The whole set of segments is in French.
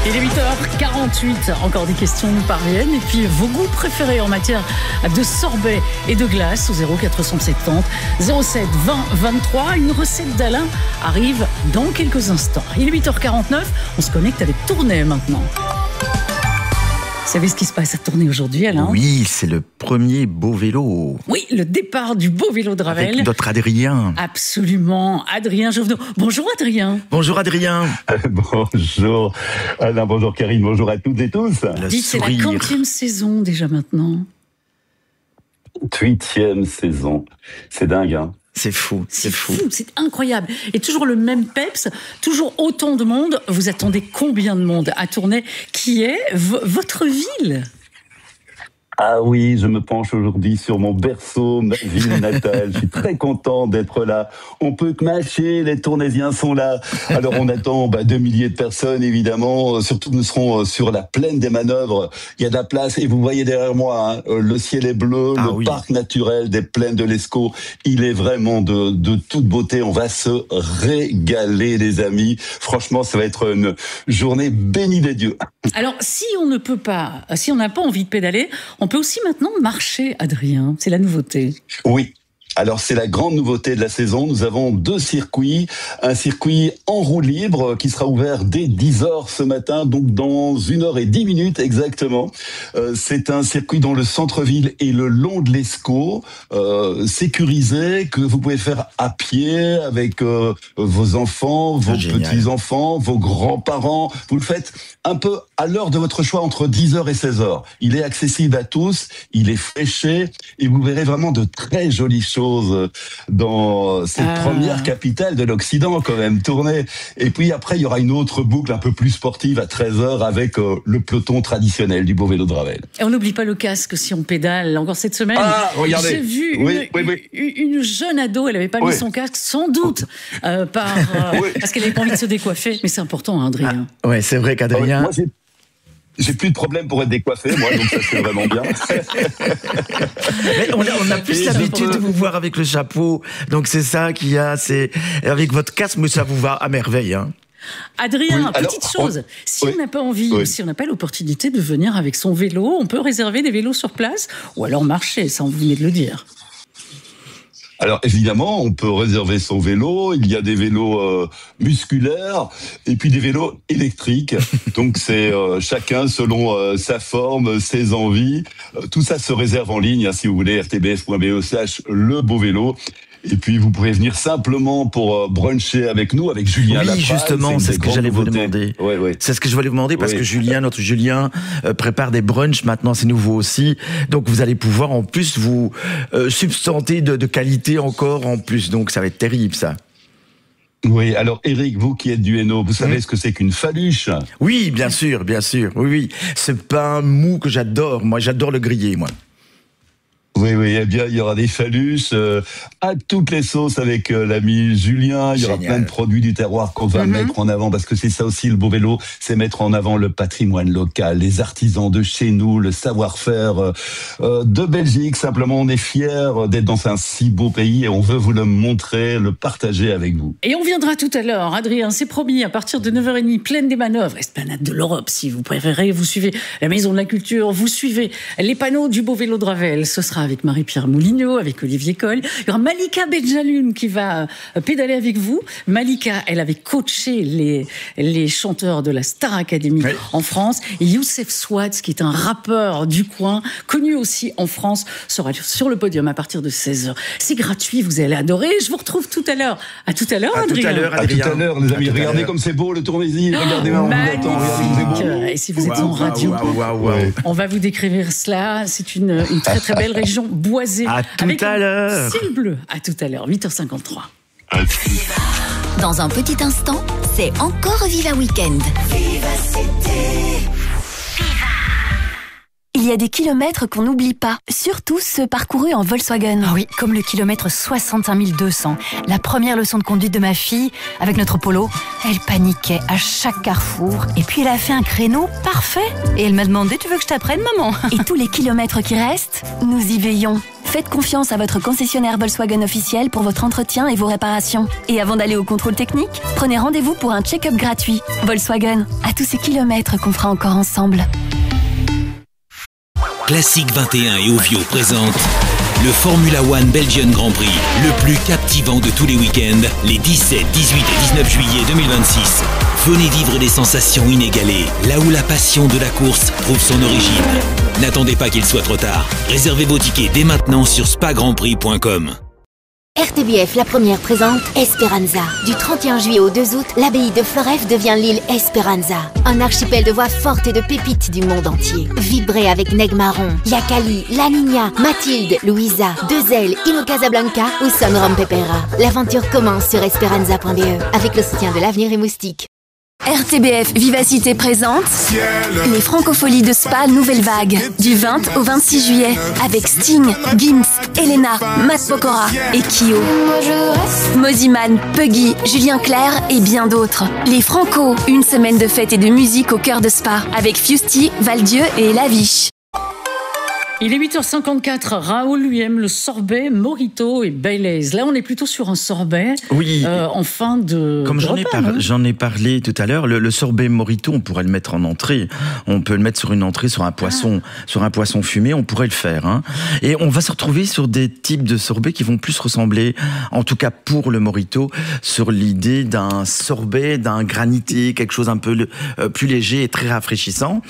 Il est 8h48, encore des questions nous parviennent. Et puis vos goûts préférés en matière de sorbet et de glace au 0470 07 20 23. Une recette d'Alain arrive dans quelques instants. Il est 8h49, on se connecte avec Tournai maintenant. Vous savez ce qui se passe à Tournai aujourd'hui, Alain ? Oui, c'est le premier beau vélo. Oui, le départ du beau vélo de Ravel. Avec notre Adrien. Absolument, Adrien Jovenot. Bonjour Adrien. Bonjour Adrien. Bonjour Alain, bonjour Karine, bonjour à toutes et tous. Dites, c'est la 40e saison déjà maintenant. 8e saison, c'est dingue hein. C'est fou, c'est fou. C'est incroyable. Et toujours le même peps, toujours autant de monde. Vous attendez combien de monde à Tournai, qui est votre ville ? Ah oui, je me penche aujourd'hui sur mon berceau, ma ville natale. Je suis très content d'être là. On peut que mâcher, les Tournaisiens sont là. Alors on attend 2 milliers de personnes évidemment. Surtout nous serons sur la plaine des Manœuvres. Il y a de la place et vous voyez derrière moi, hein, le ciel est bleu, parc naturel des plaines de l'Escaut. Il est vraiment de toute beauté. On va se régaler les amis. Franchement, ça va être une journée bénie des dieux. Alors si on ne peut pas, si on n'a pas envie de pédaler, on peut aussi maintenant marcher, Adrien. C'est la nouveauté. Oui. Alors c'est la grande nouveauté de la saison, nous avons 2 circuits, un circuit en roue libre qui sera ouvert dès 10h ce matin, donc dans 1h10 exactement. C'est un circuit dans le centre-ville et le long de l'Escaut, sécurisé, que vous pouvez faire à pied avec vos enfants, vos petits-enfants, vos grands-parents. Vous le faites un peu à l'heure de votre choix entre 10h et 16h. Il est accessible à tous, il est fléché et vous verrez vraiment de très jolies choses dans cette première capitale de l'Occident quand même, Tournai. Et puis après, il y aura une autre boucle un peu plus sportive à 13h avec le peloton traditionnel du beau vélo de Ravel. Et on n'oublie pas le casque si on pédale. Encore cette semaine, regardez. J'ai vu une jeune ado, elle n'avait pas mis son casque, sans doute, parce qu'elle n'avait pas envie de se décoiffer. Mais c'est important, hein, Adrien. Ouais, c'est vrai qu'Adrien... Moi, j'ai plus de problème pour être décoiffé, moi, donc ça c'est vraiment bien. Mais on a plus l'habitude de vous voir avec le chapeau, donc c'est ça qu'il y a, c'est avec votre casque, mais ça vous va à merveille, hein. Adrien, petite chose, si on n'a pas envie, si on n'a pas l'opportunité de venir avec son vélo, on peut réserver des vélos sur place, ou alors marcher, ça on venait de le dire. Alors évidemment, on peut réserver son vélo. Il y a des vélos musculaires et puis des vélos électriques. Donc c'est chacun selon sa forme, ses envies. Tout ça se réserve en ligne, hein, si vous voulez, rtbf.be/le beau vélo. Et puis vous pourrez venir simplement pour bruncher avec nous, avec Julien Laprade. Oui, justement, c'est ce que j'allais vous demander. Oui. C'est ce que je voulais vous demander parce que Julien, notre Julien, prépare des brunchs maintenant, c'est nouveau aussi. Donc vous allez pouvoir en plus vous substanter de qualité encore en plus. Donc ça va être terrible ça. Oui, alors Eric, vous qui êtes du Hainaut, vous savez ce que c'est qu'une faluche ? Oui, bien sûr. Oui. Ce pain mou que j'adore. Moi, j'adore le griller, moi. Oui, eh bien, il y aura des faluches à toutes les sauces avec l'ami Julien. Il y aura plein de produits du terroir qu'on va mettre en avant parce que c'est ça aussi le beau vélo, c'est mettre en avant le patrimoine local, les artisans de chez nous, le savoir-faire de Belgique. Simplement, on est fiers d'être dans un si beau pays et on veut vous le montrer, le partager avec vous. Et on viendra tout à l'heure, Adrien, c'est promis, à partir de 9h30, plaine des Manœuvres, esplanade de l'Europe si vous préférez. Vous suivez la Maison de la Culture, vous suivez les panneaux du beau vélo de Ravel. Ce sera avec Marie-Pierre Moulineau, avec Olivier Coll. Il y aura Malika Benjaloun qui va pédaler avec vous. Malika, elle avait coaché les chanteurs de la Star Academy en France. Et Youssef Swatz, qui est un rappeur du coin, connu aussi en France, sera sur le podium à partir de 16h. C'est gratuit, vous allez adorer. Je vous retrouve tout à l'heure. À tout à l'heure, Adrien. À tout à l'heure, les amis. Regardez comme c'est beau le Tournaisis. Regardez-moi, on vous attend. Regardez comme c'est beau. Et si vous êtes en radio, on va vous décrire cela. C'est une très très belle région boisée. À tout à l'heure. Ciel bleu. À tout à l'heure, 8h53. Dans un petit instant, c'est encore Viva Weekend. Il y a des kilomètres qu'on n'oublie pas, surtout ceux parcourus en Volkswagen. Ah oui, comme le kilomètre 65 200. La première leçon de conduite de ma fille, avec notre Polo, elle paniquait à chaque carrefour. Et puis elle a fait un créneau parfait. Et elle m'a demandé, tu veux que je t'apprenne, maman ? Et tous les kilomètres qui restent, nous y veillons. Faites confiance à votre concessionnaire Volkswagen officiel pour votre entretien et vos réparations. Et avant d'aller au contrôle technique, prenez rendez-vous pour un check-up gratuit. Volkswagen, à tous ces kilomètres qu'on fera encore ensemble. Classique 21 et Ovio présente le Formula One Belgian Grand Prix, le plus captivant de tous les week-ends, les 17, 18 et 19 juillet 2026. Venez vivre des sensations inégalées, là où la passion de la course trouve son origine. N'attendez pas qu'il soit trop tard. Réservez vos tickets dès maintenant sur spagrandprix.com. RTBF La Première présente Esperanza. Du 31 juillet au 2 août, l'abbaye de Floreffe devient l'île Esperanza. Un archipel de voix fortes et de pépites du monde entier. Vibrez avec Neg Marron, Yakali, La Niña, Mathilde, Louisa, Deux-Ailes, Ino Casablanca ou Son Rom Pepera. L'aventure commence sur esperanza.be avec le soutien de l'Avenir et Moustique. RTBF Vivacité présente les Francopholies de Spa Nouvelle Vague du 20 au 26 juillet avec Sting, Gims, Elena, Matt Pokora et Kyo. Moziman, Puggy, Julien Clerc et bien d'autres. Les Franco, une semaine de fête et de musique au cœur de Spa avec Fusty, Valdieu et Laviche. Il est 8h54. Raoul lui aime le sorbet, Mojito et Baileys. Là, on est plutôt sur un sorbet. Oui. En fin de. Comme j'en ai parlé tout à l'heure, le sorbet Mojito, on pourrait le mettre en entrée. On peut le mettre sur une entrée, sur un poisson fumé. On pourrait le faire. Hein. Et on va se retrouver sur des types de sorbets qui vont plus ressembler, en tout cas pour le Mojito, sur l'idée d'un sorbet, d'un granité, quelque chose un peu plus léger et très rafraîchissant.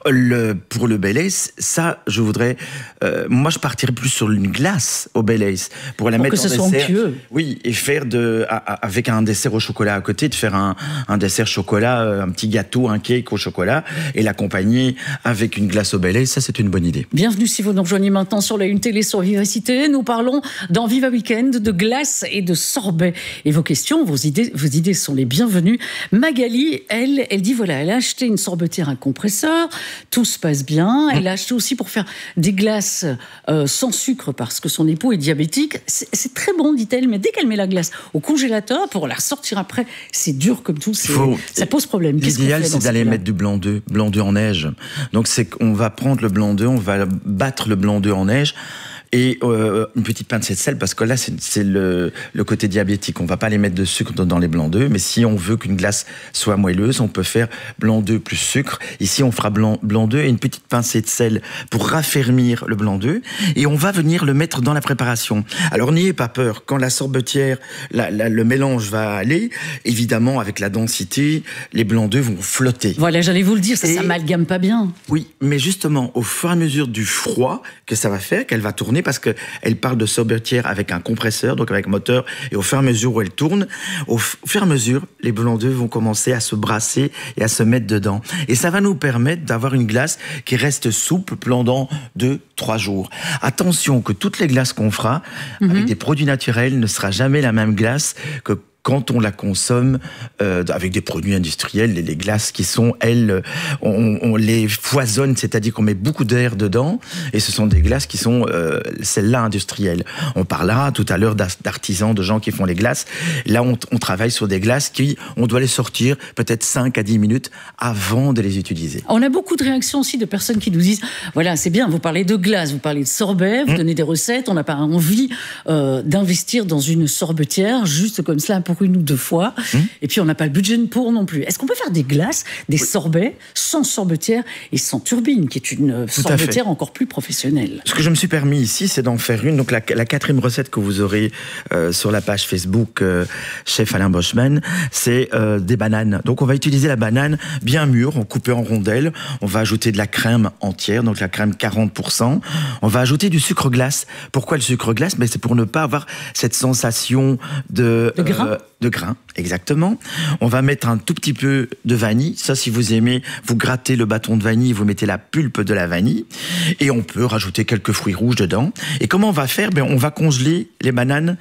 Pour le Baileys, ça, je voudrais. Moi, je partirais plus sur une glace au Baileys pour la mettre en dessert. Onctueux. Oui, et faire avec un dessert au chocolat à côté, de faire un dessert chocolat, un petit gâteau, un cake au chocolat, et l'accompagner avec une glace au Baileys. Ça, c'est une bonne idée. Bienvenue si vous nous rejoignez maintenant sur la Une Télé sur Vivacité. Nous parlons dans Viva Weekend de glace et de sorbet. Et vos questions, vos idées sont les bienvenues. Magali, elle dit voilà, elle a acheté une sorbetière à compresseur, tout se passe bien. Elle a acheté aussi pour faire des glaces sans sucre parce que son époux est diabétique. C'est très bon, dit-elle, mais dès qu'elle met la glace au congélateur pour la ressortir après, c'est dur comme tout, ça pose problème. L'idéal, c'est d'aller mettre du blanc d'œuf en neige. Donc, on va prendre le blanc d'œuf, on va battre le blanc d'œuf en neige. Et une petite pincée de sel, parce que là, c'est le côté diabétique. On va pas les mettre de sucre dans les blancs d'œufs, mais si on veut qu'une glace soit moelleuse, on peut faire blanc d'œuf plus sucre. Ici, on fera blanc d'œuf et une petite pincée de sel pour raffermir le blanc d'œuf. Et on va venir le mettre dans la préparation. Alors, n'ayez pas peur. Quand la sorbetière, le mélange va aller, évidemment, avec la densité, les blancs d'œufs vont flotter. Voilà, j'allais vous le dire, ça s'amalgame pas bien. Oui, mais justement, au fur et à mesure du froid que ça va faire, qu'elle va tourner, parce qu'elle parle de sorbetière avec un compresseur, donc avec moteur, et au fur et à mesure où elle tourne, au fur et à mesure, les blancs d'œufs vont commencer à se brasser et à se mettre dedans. Et ça va nous permettre d'avoir une glace qui reste souple pendant 2-3 jours. Attention que toutes les glaces qu'on fera, avec des produits naturels, ne sera jamais la même glace que quand on la consomme avec des produits industriels, les glaces qui sont, elles, on les foisonne, c'est-à-dire qu'on met beaucoup d'air dedans, et ce sont des glaces qui sont celles-là industrielles. On parlera tout à l'heure d'artisans, de gens qui font les glaces. Là, on travaille sur des glaces on doit les sortir peut-être 5 à 10 minutes avant de les utiliser. On a beaucoup de réactions aussi de personnes qui nous disent, voilà, c'est bien, vous parlez de glace, vous parlez de sorbet, vous donnez des recettes, on n'a pas envie d'investir dans une sorbetière, juste comme cela, pour une ou deux fois, et puis on n'a pas le budget pour non plus. Est-ce qu'on peut faire des glaces, des sorbets, sans sorbetière et sans turbine, qui est une sorbetière encore plus professionnelle? Ce que je me suis permis ici, c'est d'en faire une. Donc la quatrième recette que vous aurez sur la page Facebook Chef Alain Boschman, c'est des bananes. Donc on va utiliser la banane bien mûre, on coupe en rondelles, on va ajouter de la crème entière, donc la crème 40%. On va ajouter du sucre glace. Pourquoi le sucre glace? C'est pour ne pas avoir cette sensation de grain, exactement. On va mettre un tout petit peu de vanille. Ça, si vous aimez, vous grattez le bâton de vanille, vous mettez la pulpe de la vanille. Et on peut rajouter quelques fruits rouges dedans. Et comment on va faire? On va congeler les bananes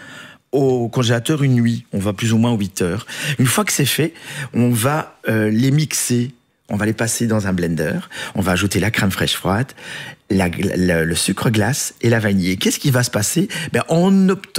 au congélateur une nuit. On va plus ou moins 8 heures. Une fois que c'est fait, on va les mixer. On va les passer dans un blender. On va ajouter la crème fraîche froide, le sucre glace et la vanille. Qu'est-ce qui va se passer? En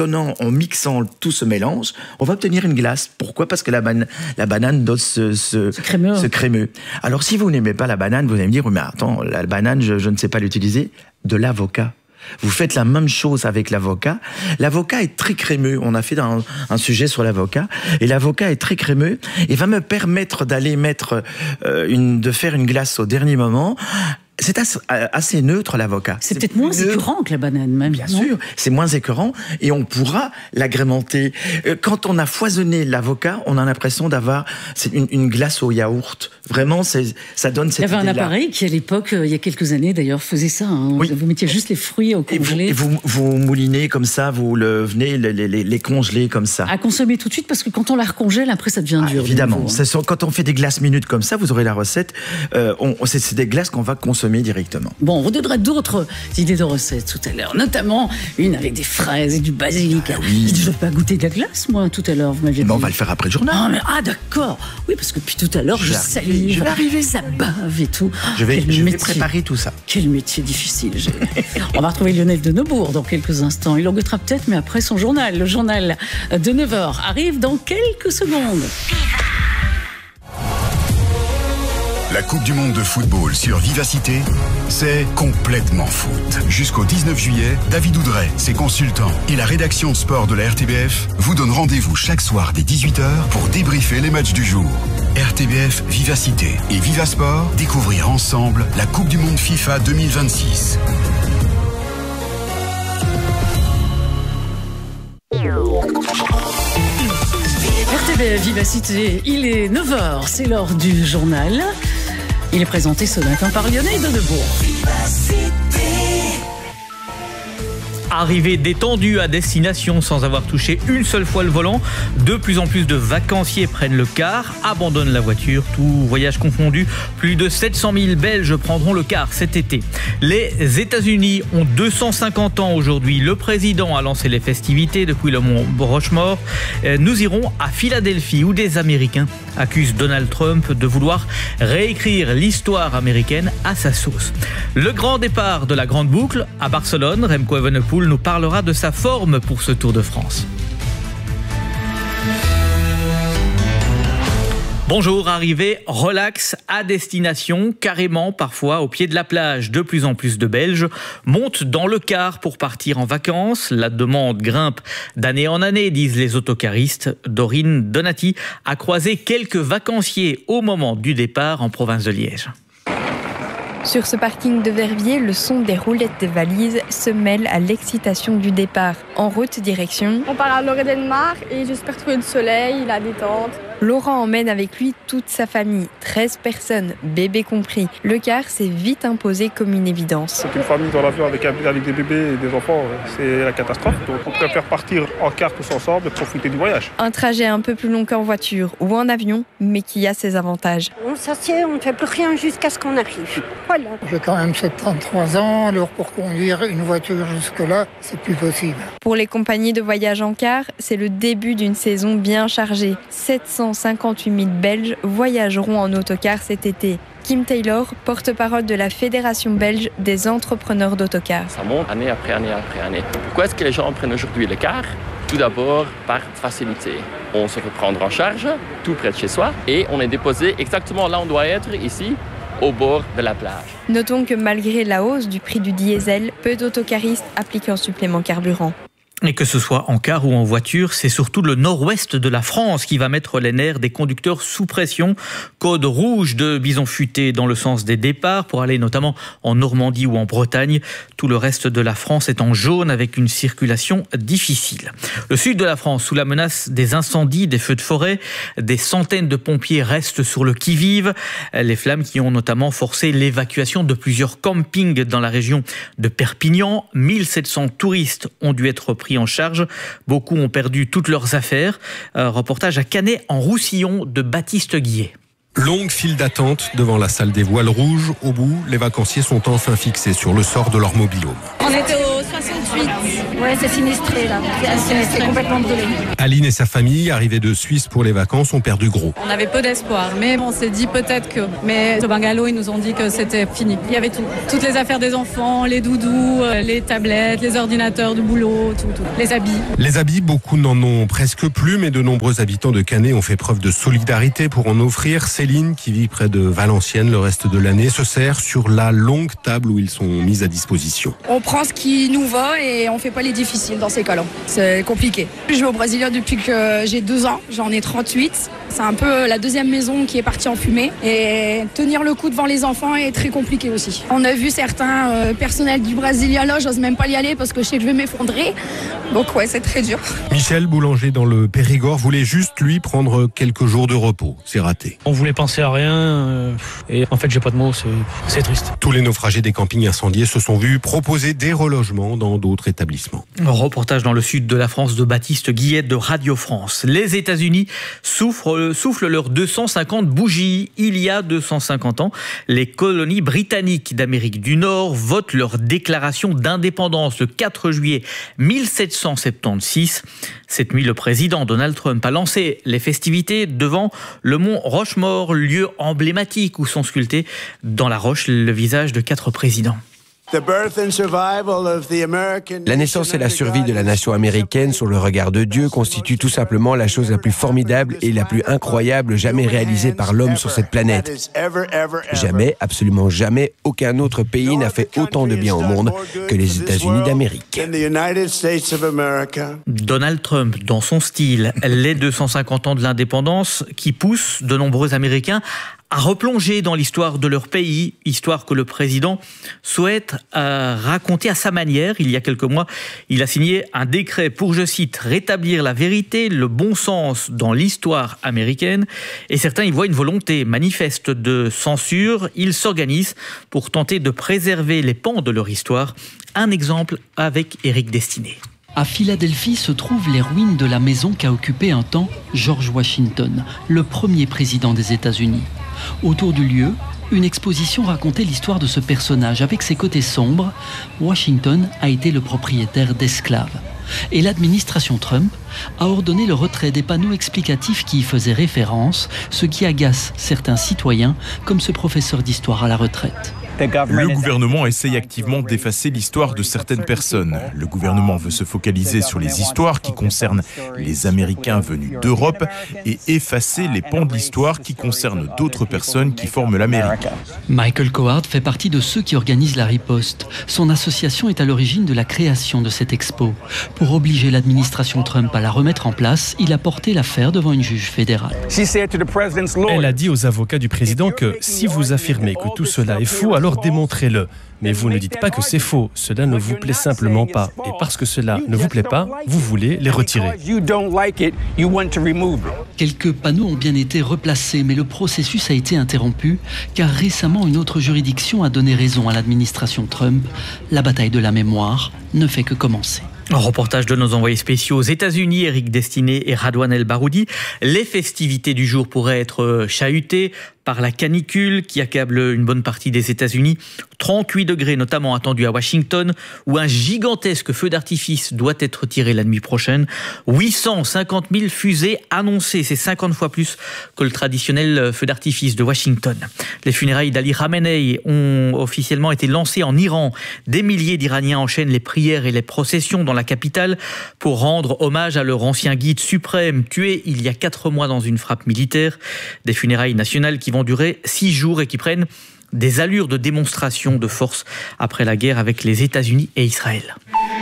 mixant tout ce mélange, on va obtenir une glace. Pourquoi? Parce que la banane donne ce crémeux. Alors, si vous n'aimez pas la banane, vous allez me dire, mais attends, la banane, je ne sais pas l'utiliser. De l'avocat. Vous faites la même chose avec l'avocat. L'avocat est très crémeux. On a fait un sujet sur l'avocat. Et l'avocat est très crémeux et va me permettre d'aller de faire une glace au dernier moment. C'est assez neutre, l'avocat. C'est peut-être moins écœurant que la banane, même. Bien sûr, c'est moins écœurant et on pourra l'agrémenter. Quand on a foisonné l'avocat, on a l'impression d'avoir une glace au yaourt. Vraiment, ça donne cette idée-là. Il y avait un appareil qui, à l'époque, il y a quelques années d'ailleurs, faisait ça. Oui. Vous mettiez juste les fruits au congelé. Et vous moulinez comme ça, vous venez les congeler comme ça. À consommer tout de suite, parce que quand on la recongèle, après, ça devient dur. Évidemment. Quand on fait des glaces minutes comme ça, vous aurez la recette. C'est des glaces qu'on va consommer directement. Bon, on vous donnera d'autres idées de recettes tout à l'heure, notamment une avec des fraises et du basilic. Oui. Je ne vais pas goûter de la glace, moi, tout à l'heure, vous m'aviez dit. On va le faire après le journal. D'accord. Oui, parce que depuis tout à l'heure, je salive. Je vais arriver. Ça bave et tout. Je vais préparer tout ça. Quel métier difficile. On va retrouver Lionel de Neubourg dans quelques instants. Il logoutera peut-être, mais après son journal. Le journal de 9h arrive dans quelques secondes. La Coupe du Monde de football sur Vivacité, c'est complètement foot. Jusqu'au 19 juillet, David Oudret, ses consultants et la rédaction sport de la RTBF vous donnent rendez-vous chaque soir dès 18h pour débriefer les matchs du jour. RTBF Vivacité et Vivasport, découvrir ensemble la Coupe du Monde FIFA 2026. RTBF Vivacité, il est 9h, c'est l'heure du journal. Il est présenté ce matin par Lionel de Neubourg. Arrivée détendue à destination sans avoir touché une seule fois le volant. De plus en plus de vacanciers prennent le car, abandonnent la voiture, tout voyage confondu. Plus de 700 000 Belges prendront le car cet été. Les États-Unis ont 250 ans aujourd'hui. Le président a lancé les festivités depuis le mont Rushmore. Nous irons à Philadelphie où des Américains accusent Donald Trump de vouloir réécrire l'histoire américaine à sa sauce. Le grand départ de la Grande Boucle à Barcelone, Remco Evenepoel nous parlera de sa forme pour ce Tour de France. Bonjour, arrivée relax à destination, carrément parfois au pied de la plage. De plus en plus de Belges montent dans le car pour partir en vacances. La demande grimpe d'année en année, disent les autocaristes. Dorine Donati a croisé quelques vacanciers au moment du départ en province de Liège. Sur ce parking de Verviers, le son des roulettes des valises se mêle à l'excitation du départ. En route direction... On part à Lorraine-Mar et j'espère trouver le soleil, la détente. Laurent emmène avec lui toute sa famille, 13 personnes, bébés compris. Le car s'est vite imposé comme une évidence. C'est une famille dans l'avion avec des bébés et des enfants, c'est la catastrophe. Donc on préfère partir en car tous ensemble et profiter du voyage. Un trajet un peu plus long qu'en voiture ou en avion, mais qui a ses avantages. On s'assied, on ne fait plus rien jusqu'à ce qu'on arrive. Voilà. J'ai quand même 73 ans, alors pour conduire une voiture jusque-là, c'est plus possible. Pour les compagnies de voyage en car, c'est le début d'une saison bien chargée. 758 000 Belges voyageront en autocar cet été. Kim Taylor, porte-parole de la Fédération belge des entrepreneurs d'autocars. Ça monte année après année après année. Pourquoi est-ce que les gens prennent aujourd'hui le car ? Tout d'abord par facilité. On se fait prendre en charge, tout près de chez soi, et on est déposé exactement là où on doit être, ici, au bord de la plage. Notons que malgré la hausse du prix du diesel, peu d'autocaristes appliquent un supplément carburant. Et que ce soit en car ou en voiture, c'est surtout le nord-ouest de la France qui va mettre les nerfs des conducteurs sous pression. Code rouge de bison futé dans le sens des départs pour aller notamment en Normandie ou en Bretagne. Tout le reste de la France est en jaune avec une circulation difficile. Le sud de la France sous la menace des incendies, des feux de forêt. Des centaines de pompiers restent sur le qui-vive. Les flammes qui ont notamment forcé l'évacuation de plusieurs campings dans la région de Perpignan. 1700 touristes ont dû être pris en charge. Beaucoup ont perdu toutes leurs affaires. Reportage à Canet en Roussillon de Baptiste Guillet. Longue file d'attente devant la salle des voiles rouges. Au bout, les vacanciers sont enfin fixés sur le sort de leur mobil-home. On était au 68. Ouais, c'est sinistré là. C'est complètement brûlé. Aline et sa famille, arrivés de Suisse pour les vacances, ont perdu gros. On avait peu d'espoir, mais on s'est dit peut-être que. Mais ce bungalow, ils nous ont dit que c'était fini. Il y avait tout. Toutes les affaires des enfants, les doudous, les tablettes, les ordinateurs du boulot, tout. Les habits. Les habits, beaucoup n'en ont presque plus, mais de nombreux habitants de Canet ont fait preuve de solidarité pour en offrir. Céline, qui vit près de Valenciennes le reste de l'année, se sert sur la longue table où ils sont mis à disposition. On prend ce qui nous va et on fait pas les difficiles dans ces cas-là. C'est compliqué. Je vais au Brésilien depuis que j'ai 2 ans, j'en ai 38. C'est un peu la deuxième maison qui est partie en fumée et tenir le coup devant les enfants est très compliqué aussi. On a vu certains personnels du Brésilien là, j'ose même pas y aller parce que je sais que je vais m'effondrer. Donc ouais, c'est très dur. Michel, boulanger dans le Périgord, voulait juste lui prendre quelques jours de repos. C'est raté. On voulait penser à rien et en fait j'ai pas de mots, c'est triste. Tous les naufragés des campings incendiés se sont vus proposer des relogements dans d'autres établissements. Reportage dans le sud de la France de Baptiste Guillette de Radio France. Les États-Unis soufflent leurs 250 bougies. Il y a 250 ans, les colonies britanniques d'Amérique du Nord votent leur déclaration d'indépendance le 4 juillet 1776. Cette nuit, le président Donald Trump a lancé les festivités devant le mont Rushmore, lieu emblématique où sont sculptés dans la roche le visage de 4 présidents. La naissance et la survie de la nation américaine sur le regard de Dieu constituent tout simplement la chose la plus formidable et la plus incroyable jamais réalisée par l'homme sur cette planète. Jamais, absolument jamais, aucun autre pays n'a fait autant de bien au monde que les États-Unis d'Amérique. Donald Trump, dans son style, les 250 ans de l'indépendance qui poussent de nombreux Américains à replonger dans l'histoire de leur pays, histoire que le président souhaite raconter à sa manière. Il y a quelques mois, il a signé un décret pour, je cite, rétablir la vérité, le bon sens dans l'histoire américaine. Et certains y voient une volonté manifeste de censure. Ils s'organisent pour tenter de préserver les pans de leur histoire. Un exemple avec Éric Destiné. À Philadelphie se trouvent les ruines de la maison qu'a occupée un temps George Washington, le premier président des États-Unis. Autour du lieu, une exposition racontait l'histoire de ce personnage. Avec ses côtés sombres, Washington a été le propriétaire d'esclaves. Et l'administration Trump a ordonné le retrait des panneaux explicatifs qui y faisaient référence, ce qui agace certains citoyens, comme ce professeur d'histoire à la retraite. Le gouvernement essaye activement d'effacer l'histoire de certaines personnes. Le gouvernement veut se focaliser sur les histoires qui concernent les Américains venus d'Europe et effacer les pans de l'histoire qui concernent d'autres personnes qui forment l'Amérique. Michael Coward fait partie de ceux qui organisent la riposte. Son association est à l'origine de la création de cette expo. Pour obliger l'administration Trump à la remettre en place, il a porté l'affaire devant une juge fédérale. Elle a dit aux avocats du président que si vous affirmez que tout cela est faux, alors démontrez-le. Mais vous ne dites pas que c'est faux. Cela ne vous plaît simplement pas. Et parce que cela ne vous plaît pas, vous voulez les retirer. Quelques panneaux ont bien été replacés, mais le processus a été interrompu car récemment une autre juridiction a donné raison à l'administration Trump. La bataille de la mémoire ne fait que commencer. Un reportage de nos envoyés spéciaux aux États-Unis, Éric Destiné et Radouane El Baroudi. Les festivités du jour pourraient être chahutées par la canicule qui accable une bonne partie des États-Unis. 38 degrés notamment attendus à Washington, où un gigantesque feu d'artifice doit être tiré la nuit prochaine. 850 000 fusées annoncées, c'est 50 fois plus que le traditionnel feu d'artifice de Washington. Les funérailles d'Ali Khamenei ont officiellement été lancées en Iran. Des milliers d'Iraniens enchaînent les prières et les processions dans la capitale pour rendre hommage à leur ancien guide suprême, tué il y a 4 mois dans une frappe militaire. Des funérailles nationales qui vont durer 6 jours et qui prennent des allures de démonstration de force après la guerre avec les États-Unis et Israël.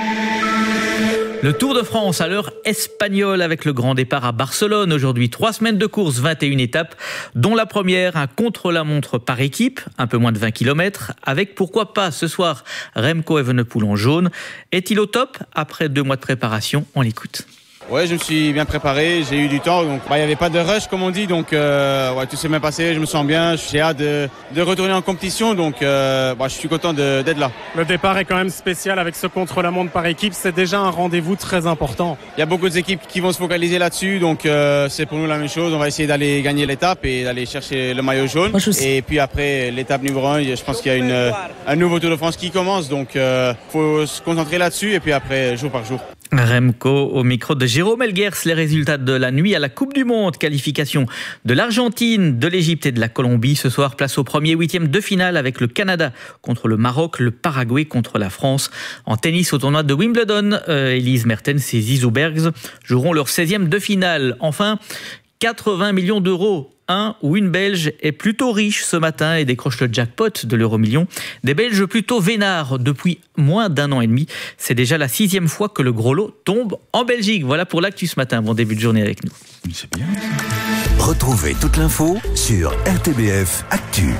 Le Tour de France à l'heure espagnole avec le grand départ à Barcelone. Aujourd'hui, 3 semaines de course, 21 étapes, dont la première, un contre-la-montre par équipe, un peu moins de 20 km, avec pourquoi pas ce soir Remco Evenepoel en jaune. Est-il au top après 2 mois de préparation? On l'écoute. Ouais, je me suis bien préparé, j'ai eu du temps, donc il n'y avait pas de rush comme on dit, donc tout s'est bien passé, je me sens bien, j'ai hâte de retourner en compétition, donc je suis content d'être là. Le départ est quand même spécial avec ce contre-la-montre par équipe, c'est déjà un rendez-vous très important. Il y a beaucoup d'équipes qui vont se focaliser là-dessus, donc c'est pour nous la même chose, on va essayer d'aller gagner l'étape et d'aller chercher le maillot jaune. Et puis après l'étape numéro 1, je pense qu'il y a un nouveau Tour de France qui commence, donc il faut se concentrer là-dessus et puis après jour par jour. Remco au micro de Jérôme Elguers. Les résultats de la nuit à la Coupe du Monde. Qualification de l'Argentine, de l'Égypte et de la Colombie. Ce soir, place au premier huitième de finale avec le Canada contre le Maroc, le Paraguay contre la France. En tennis au tournoi de Wimbledon, Elise Mertens et Zizou Bergs joueront leur 16e de finale. Enfin, 80 millions d'euros. Un ou une Belge est plutôt riche ce matin et décroche le jackpot de l'euro-million. Des Belges plutôt vénards depuis moins d'1 an et demi. C'est déjà la 6e fois que le gros lot tombe en Belgique. Voilà pour l'actu ce matin. Bon début de journée avec nous. C'est bien. Retrouvez toute l'info sur RTBF Actu.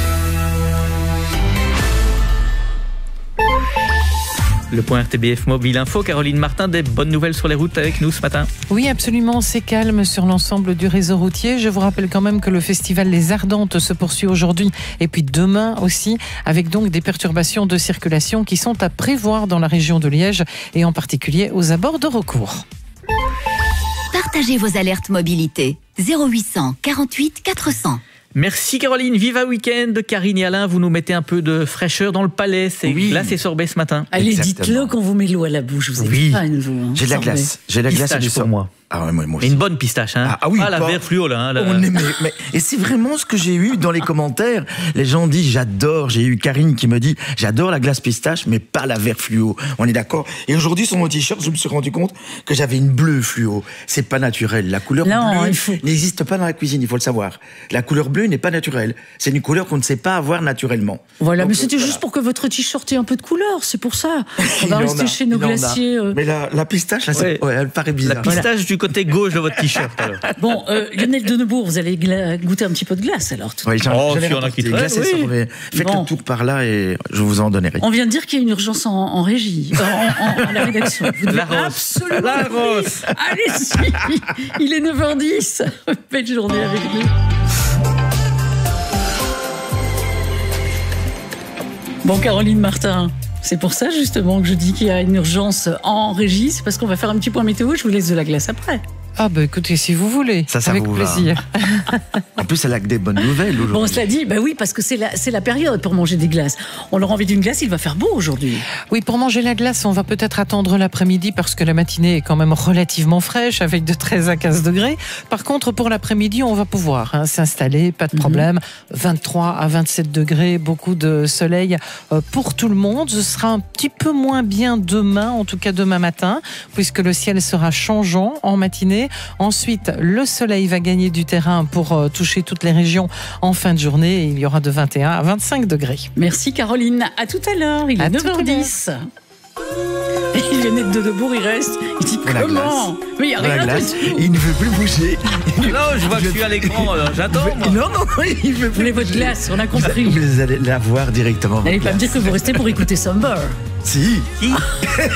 Le point RTBF Mobile Info, Caroline Martin, des bonnes nouvelles sur les routes avec nous ce matin. Oui, absolument, c'est calme sur l'ensemble du réseau routier. Je vous rappelle quand même que le festival Les Ardentes se poursuit aujourd'hui et puis demain aussi, avec donc des perturbations de circulation qui sont à prévoir dans la région de Liège et en particulier aux abords de Recourt. Partagez vos alertes mobilité. 0800 48 400. Merci Caroline, Viva Week-end. Karine et Alain, vous nous mettez un peu de fraîcheur dans le palais. C'est glace et sorbet ce matin. Allez, dites-le qu'on vous met l'eau à la bouche. Vous avez pas une vous. J'ai de la glace. J'ai de la glace et du sorbet. Moi. Ah ouais, moi aussi. Une bonne pistache, hein. Ah oui, la vert fluo là. Et c'est vraiment ce que j'ai eu dans les commentaires. Les gens disent j'adore. J'ai eu Karine qui me dit j'adore la glace pistache, mais pas la vert fluo. On est d'accord. Et aujourd'hui sur mon t-shirt, je me suis rendu compte que j'avais une bleue fluo. C'est pas naturel. La couleur bleue n'existe pas dans la cuisine. Il faut le savoir. La couleur bleue n'est pas naturelle. C'est une couleur qu'on ne sait pas avoir naturellement. Voilà, donc, mais c'était juste pour que votre t-shirt ait un peu de couleur. C'est pour ça. On va rester chez nos glaciers. Mais la pistache, là, elle paraît bizarre. La pistache du côté gauche de votre t-shirt. Alors. Bon, Lionel Denebourg, vous allez goûter un petit peu de glace alors. Oui, si on a quitté. Glace et sorbet. Faites le tour par là et je vous en donnerai. On vient de dire qu'il y a une urgence en régie, à la rédaction. La Rose. Allez-y, il est 9h10. Belle journée avec nous. Bon, Caroline Martin, c'est pour ça justement que je dis qu'il y a une urgence en régie. C'est parce qu'on va faire un petit point météo. Je vous laisse de la glace après. Ah bah écoutez, si vous voulez, ça avec plaisir. En plus, elle a que des bonnes nouvelles aujourd'hui. Bon, cela dit, bah oui, parce que c'est la période pour manger des glaces. On leur a envie d'une glace, il va faire beau aujourd'hui. Oui, pour manger la glace, on va peut-être attendre l'après-midi parce que la matinée est quand même relativement fraîche avec de 13 à 15 degrés. Par contre, pour l'après-midi, on va pouvoir s'installer, pas de problème. 23 à 27 degrés, beaucoup de soleil pour tout le monde. Ce sera un petit peu moins bien demain, en tout cas demain matin, puisque le ciel sera changeant en matinée. Ensuite, le soleil va gagner du terrain pour toucher toutes les régions en fin de journée. Il y aura de 21 à 25 degrés. Merci Caroline. À tout à l'heure. Il est 9h10. Et Lionel Denebourg, il reste. Il dit comment? Mais il n'y a rien de tout. Il ne veut plus bouger. Non, je vois que je suis à l'écran. J'attends. Non, il veut plus. Vous voulez votre glace, on a compris. Vous allez la voir directement. N'allez pas me dire que vous restez pour écouter Summer. Si. Qui